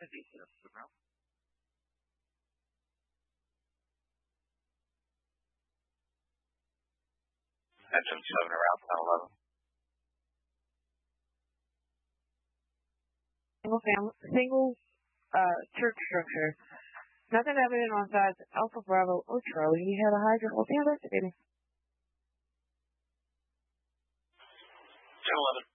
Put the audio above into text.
Engine 7 around 1011. Single church structure. Nothing evident on sides Alpha Bravo or Charlie. He had a hydrant. What's the investigating? 1011.